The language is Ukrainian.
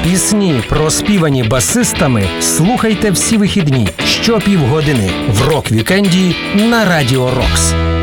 Пісні, проспівані басистами, слухайте всі вихідні щопівгодини в рок-вікенді на Радіо Рокс.